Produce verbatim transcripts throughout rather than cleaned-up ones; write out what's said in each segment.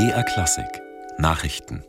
B R Klassik Nachrichten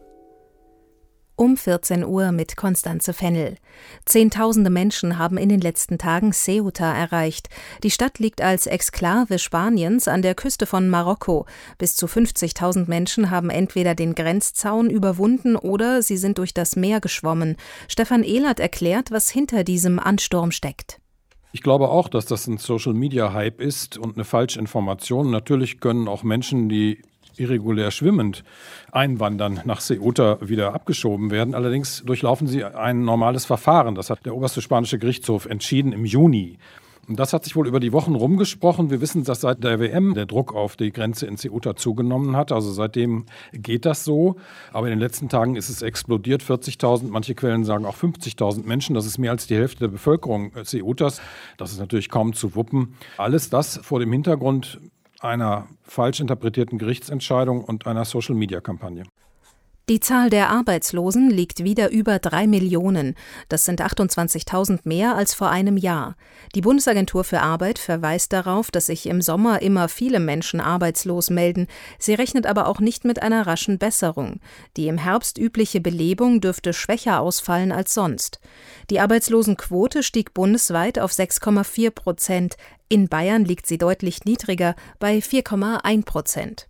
Um vierzehn Uhr mit Constanze Fennel. Zehntausende Menschen haben in den letzten Tagen Ceuta erreicht. Die Stadt liegt als Exklave Spaniens an der Küste von Marokko. Bis zu fünfzigtausend Menschen haben entweder den Grenzzaun überwunden oder sie sind durch das Meer geschwommen. Stefan Ehlert erklärt, was hinter diesem Ansturm steckt. Ich glaube auch, dass das ein Social-Media-Hype ist und eine Falschinformation. Natürlich können auch Menschen, die irregulär schwimmend einwandern, nach Ceuta wieder abgeschoben werden. Allerdings durchlaufen sie ein normales Verfahren. Das hat der oberste spanische Gerichtshof entschieden im Juni. Und das hat sich wohl über die Wochen rumgesprochen. Wir wissen, dass seit der W M der Druck auf die Grenze in Ceuta zugenommen hat. Also seitdem geht das so. Aber in den letzten Tagen ist es explodiert. vierzigtausend, manche Quellen sagen auch fünfzigtausend Menschen. Das ist mehr als die Hälfte der Bevölkerung Ceutas. Das ist natürlich kaum zu wuppen. Alles das vor dem Hintergrund einer falsch interpretierten Gerichtsentscheidung und einer Social-Media-Kampagne. Die Zahl der Arbeitslosen liegt wieder über drei Millionen. Das sind achtundzwanzigtausend mehr als vor einem Jahr. Die Bundesagentur für Arbeit verweist darauf, dass sich im Sommer immer viele Menschen arbeitslos melden. Sie rechnet aber auch nicht mit einer raschen Besserung. Die im Herbst übliche Belebung dürfte schwächer ausfallen als sonst. Die Arbeitslosenquote stieg bundesweit auf sechs Komma vier Prozent. In Bayern liegt sie deutlich niedriger, bei vier Komma eins Prozent.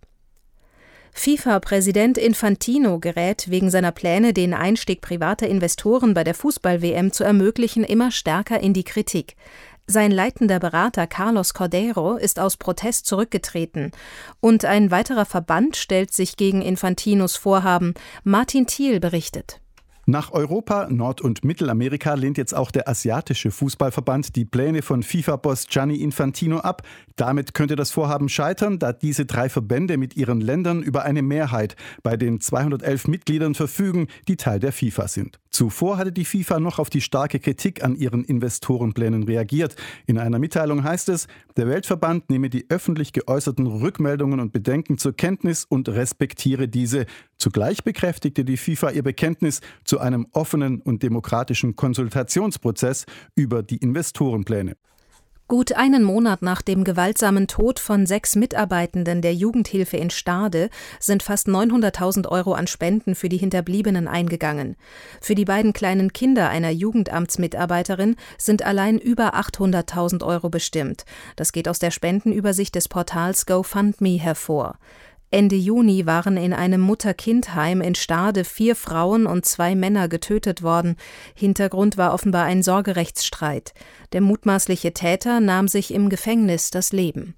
FIFA-Präsident Infantino gerät wegen seiner Pläne, den Einstieg privater Investoren bei der Fußball-W M zu ermöglichen, immer stärker in die Kritik. Sein leitender Berater Carlos Cordeiro ist aus Protest zurückgetreten. Und ein weiterer Verband stellt sich gegen Infantinos Vorhaben. Martin Thiel berichtet. Nach Europa, Nord- und Mittelamerika lehnt jetzt auch der asiatische Fußballverband die Pläne von FIFA-Boss Gianni Infantino ab. Damit könnte das Vorhaben scheitern, da diese drei Verbände mit ihren Ländern über eine Mehrheit bei den zweihundertelf Mitgliedern verfügen, die Teil der FIFA sind. Zuvor hatte die FIFA noch auf die starke Kritik an ihren Investorenplänen reagiert. In einer Mitteilung heißt es, der Weltverband nehme die öffentlich geäußerten Rückmeldungen und Bedenken zur Kenntnis und respektiere diese. Zugleich bekräftigte die FIFA ihr Bekenntnis zu einem offenen und demokratischen Konsultationsprozess über die Investorenpläne. Gut einen Monat nach dem gewaltsamen Tod von sechs Mitarbeitenden der Jugendhilfe in Stade sind fast neunhunderttausend Euro an Spenden für die Hinterbliebenen eingegangen. Für die beiden kleinen Kinder einer Jugendamtsmitarbeiterin sind allein über achthunderttausend Euro bestimmt. Das geht aus der Spendenübersicht des Portals GoFundMe hervor. Ende Juni waren in einem Mutter-Kind-Heim in Stade vier Frauen und zwei Männer getötet worden. Hintergrund war offenbar ein Sorgerechtsstreit. Der mutmaßliche Täter nahm sich im Gefängnis das Leben.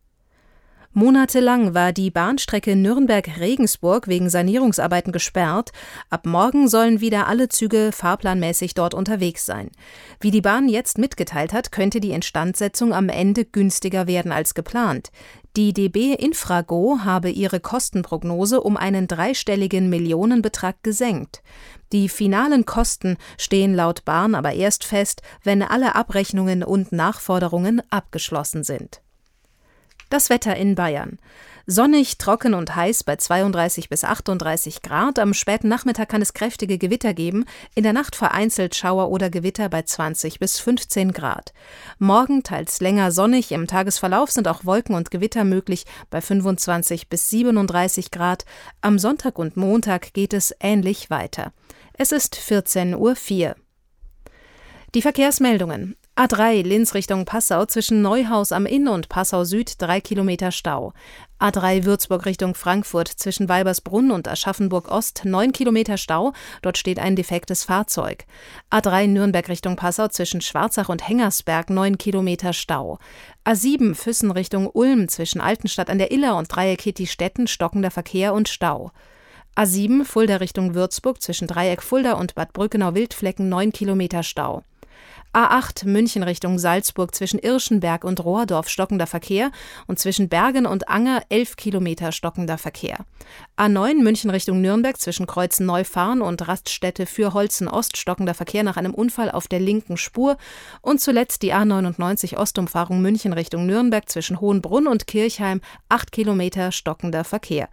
Monatelang war die Bahnstrecke Nürnberg-Regensburg wegen Sanierungsarbeiten gesperrt. Ab morgen sollen wieder alle Züge fahrplanmäßig dort unterwegs sein. Wie die Bahn jetzt mitgeteilt hat, könnte die Instandsetzung am Ende günstiger werden als geplant. Die D B Infrago habe ihre Kostenprognose um einen dreistelligen Millionenbetrag gesenkt. Die finalen Kosten stehen laut Bahn aber erst fest, wenn alle Abrechnungen und Nachforderungen abgeschlossen sind. Das Wetter in Bayern. Sonnig, trocken und heiß bei zweiunddreißig bis achtunddreißig Grad. Am späten Nachmittag kann es kräftige Gewitter geben. In der Nacht vereinzelt Schauer oder Gewitter bei zwanzig bis fünfzehn Grad. Morgen teils länger sonnig. Im Tagesverlauf sind auch Wolken und Gewitter möglich bei fünfundzwanzig bis siebenunddreißig Grad. Am Sonntag und Montag geht es ähnlich weiter. Es ist vierzehn Uhr vier. Die Verkehrsmeldungen. A drei Linz Richtung Passau zwischen Neuhaus am Inn und Passau Süd drei Kilometer Stau. A drei Würzburg Richtung Frankfurt zwischen Weibersbrunn und Aschaffenburg Ost neun Kilometer Stau, dort steht ein defektes Fahrzeug. A drei Nürnberg Richtung Passau zwischen Schwarzach und Hengersberg neun Kilometer Stau. A sieben Füssen Richtung Ulm zwischen Altenstadt an der Iller und Dreieck Hittistetten stockender Verkehr und Stau. A sieben Fulda Richtung Würzburg zwischen Dreieck Fulda und Bad Brückenau-Wildflecken neun Kilometer Stau. A acht München Richtung Salzburg zwischen Irschenberg und Rohrdorf stockender Verkehr und zwischen Bergen und Anger elf Kilometer stockender Verkehr. A neun München Richtung Nürnberg zwischen Kreuzen-Neufahren und Raststätte für Holzen Ost stockender Verkehr nach einem Unfall auf der linken Spur und zuletzt die A neunundneunzig Ostumfahrung München Richtung Nürnberg zwischen Hohenbrunn und Kirchheim acht Kilometer stockender Verkehr.